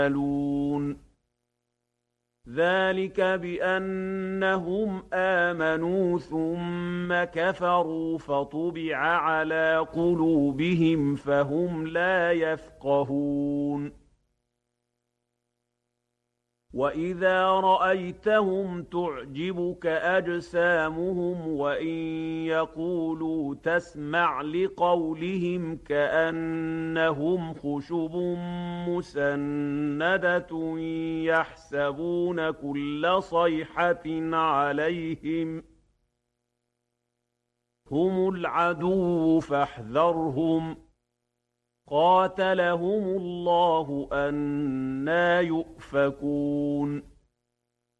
يعملون ذلك بأنهم آمنوا ثم كفروا فطبع على قلوبهم فهم لا يفقهون وإذا رأيتهم تعجبك أجسامهم وإن يقولوا تسمع لقولهم كأنهم خشب مسندة يحسبون كل صيحة عليهم هم العدو فاحذرهم قاتلهم الله أنى يؤفكون